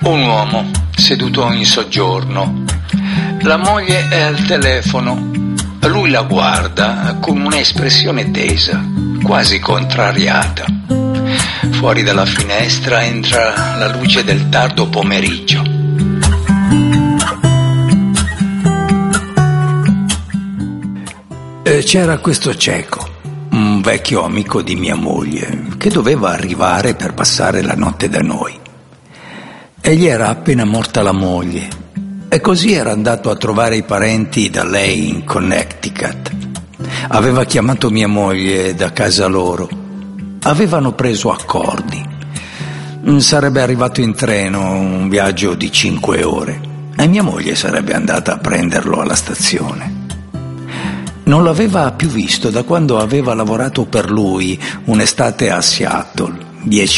Un uomo seduto in soggiorno. La moglie è al telefono. Lui la guarda con un'espressione tesa, quasi contrariata. Fuori dalla finestra entra la luce del tardo pomeriggio. C'era questo cieco, un vecchio amico di mia moglie, che doveva arrivare per passare la notte da noi. E gli era appena morta la moglie, e così era andato a trovare i parenti da lei in Connecticut. Aveva chiamato mia moglie da casa loro. Avevano preso accordi. Sarebbe arrivato in treno, un viaggio di 5 ore, e mia moglie sarebbe andata a prenderlo alla stazione. Non l'aveva più visto da quando aveva lavorato per lui un'estate a Seattle, 10